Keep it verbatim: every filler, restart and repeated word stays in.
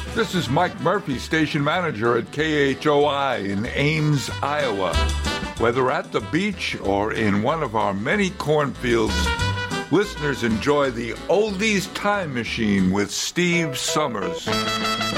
This is Mike Murphy, station manager at K H O I in Ames, Iowa. Whether at the beach or in one of our many cornfields, listeners enjoy the Oldies Time Machine with Steve Summers.